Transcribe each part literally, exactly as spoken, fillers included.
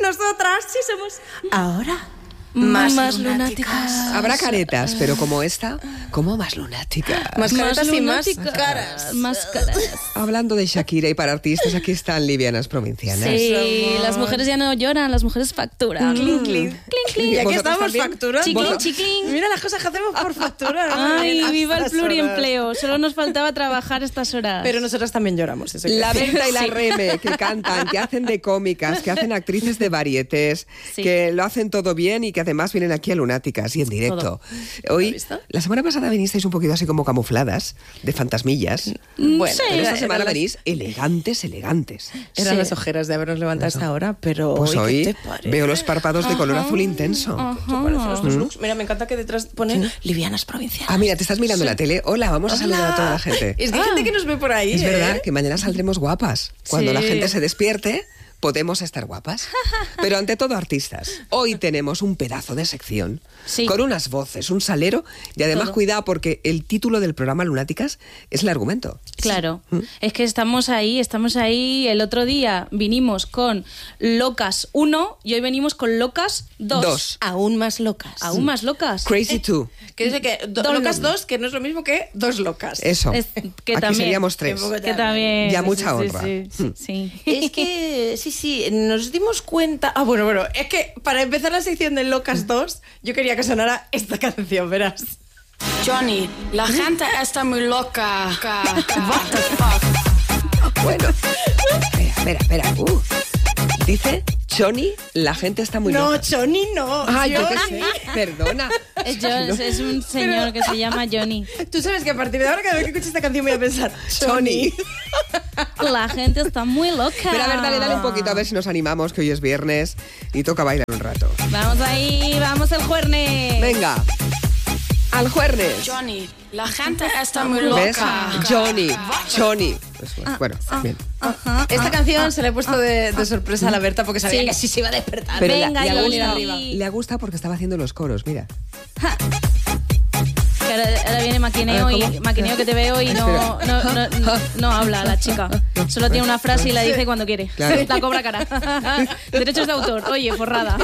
Nosotras sí somos ahora más, más lunáticas. lunáticas. Habrá caretas, pero como esta, como más lunáticas. Más caretas y más caras. Más caras. Hablando de Shakira y para artistas, aquí están livianas provincianas. Sí, las mujeres ya no lloran, las mujeres facturan. Mm. Clink, clink. Clink, clink. Y aquí estamos facturando. Chiclin, chiclin. Mira las cosas que hacemos por facturar. Ay, viva el pluriempleo. Solo nos faltaba trabajar estas horas. Pero nosotras también lloramos. Eso la Berta y la sí. Reme, que cantan, que hacen de cómicas, que hacen actrices de varietés, sí. que lo hacen todo bien y que además vienen aquí a Lunáticas y en directo. Todo. Hoy, la semana pasada vinisteis un poquito así como camufladas, de fantasmillas. Bueno, sí, pero esta semana venís elegantes, elegantes. Eran sí. las ojeras de habernos levantado hasta ahora, pero pues hoy, hoy ¿qué te parece? Veo los párpados de color azul intenso. ¿Qué te parecen los dos looks? Mira, me encanta que detrás ponen ¿sí? livianas provincianas. Ah, mira, te estás mirando sí. la tele. Hola, vamos a Hola. saludar a toda la gente. Es que hay ah. gente que nos ve por ahí. Es ¿eh? verdad que mañana saldremos guapas. Cuando sí. la gente se despierte, podemos estar guapas. Pero ante todo artistas. Hoy tenemos un pedazo de sección sí. con unas voces, un salero y además todo. Cuidado porque el título del programa Lunáticas es el argumento. Claro, ¿Mm? es que estamos ahí, estamos ahí. El otro día vinimos con Locas uno y hoy venimos con Locas dos. dos. Aún más locas. Aún más locas. Crazy two. Que dice que do, dos Locas dos, que no es lo mismo que dos locas. Eso. Es, que Aquí también, seríamos tres. Que también. Ya sí, mucha sí, honra. Sí, sí, sí, sí. Es que, sí, sí, nos dimos cuenta... Ah, bueno, bueno, es que para empezar la sección de Locas dos, yo quería que sonara esta canción, verás. Johnny, la gente está muy loca. What the fuck? Bueno, espera, espera, espera. Uh. Dice Johnny, la gente está muy no, loca. No, Johnny no. Ah, yo Johnny. qué sé. Perdona. Es, John, es un señor Pero, que se llama Johnny. Tú sabes que a partir de ahora, cada vez que escuche esta canción voy a pensar Johnny. La gente está muy loca. Pero a ver, dale, dale un poquito a ver si nos animamos, que hoy es viernes y toca bailar un rato. Vamos ahí, vamos al juernes. Venga. Al jueves. Johnny, la gente está muy loca. ¿Ves? Johnny, Johnny. Pues, ah, bueno, ah, bien. Ajá, Esta ah, canción ah, se la he puesto de, de sorpresa a la Berta porque sabía sí. que así se iba a despertar. Pero venga, la, le, Johnny, gusta, arriba. le gusta porque estaba haciendo los coros, mira. Ja. Que ahora, ahora viene maquineo, ver, y, maquineo que te veo y no, no, no, no, no habla la chica. Solo tiene una frase y la dice cuando quiere. Claro. La cobra cara. Derechos de autor. Oye, forrada.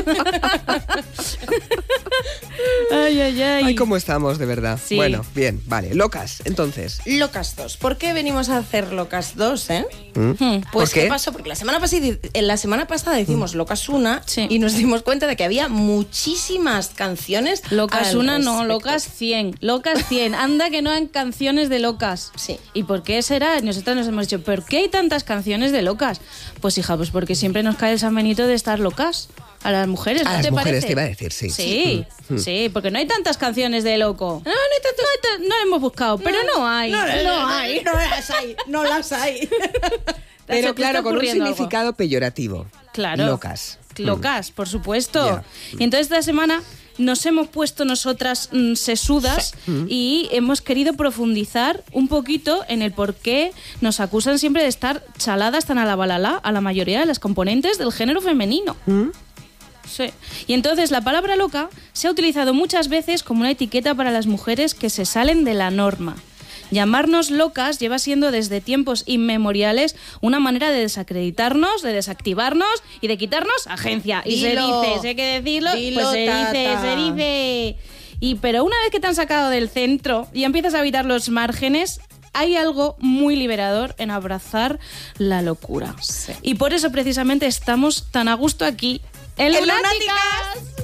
Ay, ay, ay. Ay, cómo estamos, de verdad. Sí. Bueno, bien, vale. Locas, entonces. Locas dos. ¿Por qué venimos a hacer Locas dos, eh? ¿Mm? Hmm. Pues, ¿Por qué? ¿qué pasó? Porque la semana pasada, en la semana pasada hicimos Locas una sí. y nos dimos cuenta de que había muchísimas canciones. Locas una, respecto. no, Locas cien. Locas cien. Anda que no hay canciones de locas. Sí. ¿Y por qué será? Nosotros nos hemos dicho, ¿por qué hay tantas canciones de locas? Pues hija, pues porque siempre nos cae el San Benito de estar locas. A las mujeres, ¿no A las te mujeres parece? te iba a decir, sí. Sí, Mm. sí, porque no hay tantas canciones de loco. No, no hay tantas. No, hay ta- no hemos buscado, pero no hay. No, no, no hay. No las hay. No las hay. Pero ¿Te claro, está con un ocurriendo significado algo? peyorativo. Claro. Locas. Locas, por supuesto. Ya. Y entonces esta semana nos hemos puesto nosotras mm, sesudas Sí. y hemos querido profundizar un poquito en el por qué nos acusan siempre de estar chaladas tan a la balala a la mayoría de las componentes del género femenino. ¿Mm? Sí. Y entonces la palabra loca se ha utilizado muchas veces como una etiqueta para las mujeres que se salen de la norma. Llamarnos locas lleva siendo desde tiempos inmemoriales una manera de desacreditarnos, de desactivarnos y de quitarnos agencia. Y Dilo. se dice, si hay que decirlo, Dilo, pues se dice, tata. se dice. Y pero una vez que te han sacado del centro y empiezas a habitar los márgenes, hay algo muy liberador en abrazar la locura. Sí. Y por eso precisamente estamos tan a gusto aquí en ¡En Lunáticas.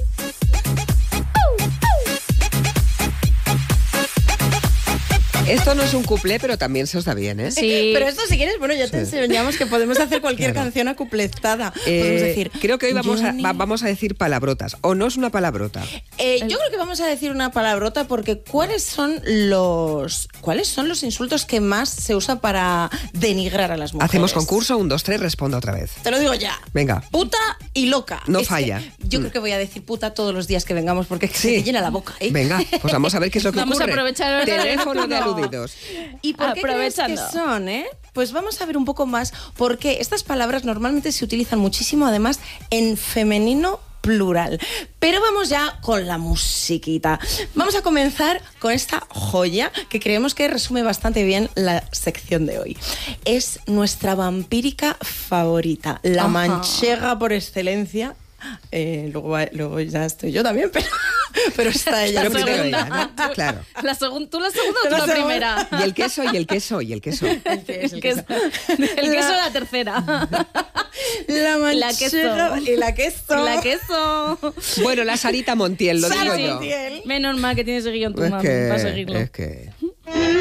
Esto no es un cuplé, pero también se os da bien, ¿eh? Sí. Pero esto, si quieres, bueno, ya te Sí. enseñamos que podemos hacer cualquier Claro. canción acupletada. Eh, Podemos decir... creo que hoy vamos a, Johnny. va- vamos a decir palabrotas. ¿O no es una palabrota? Eh, yo creo que vamos a decir una palabrota porque ¿cuáles son los cuáles son los insultos que más se usa para denigrar a las mujeres? Hacemos concurso, un, dos, tres, responda otra vez. Te lo digo ya. Venga. Puta y loca. No Es que falla. yo Mm. creo que voy a decir puta todos los días que vengamos porque se me llena la boca. ¿eh? Venga, pues vamos a ver qué es lo que Vamos a ocurre. aprovechar ahora el Teléfono de turno. aludidos. ¿Y por qué crees que Aprovechando. son, eh? Pues vamos a ver un poco más porque estas palabras normalmente se utilizan muchísimo además en femenino plural. Pero vamos ya con la musiquita. Vamos a comenzar con esta joya que creemos que resume bastante bien la sección de hoy. Es nuestra vampírica favorita, la Ajá. manchega por excelencia, Eh, luego, luego ya estoy yo también, pero, pero está ella. La Pero primero segunda. ella, ¿no? Claro. La segun, ¿Tú la segunda o tú La la, segunda. primera? Y el queso, y el queso, y el queso. El que es, el El queso, queso. el queso La- la tercera. La manchega La queso. y la queso. La queso. Bueno, la Sarita Montiel, lo Sara digo yo. Montiel. Menos mal que tienes ese guión tu Es mami que, para seguirlo. es que...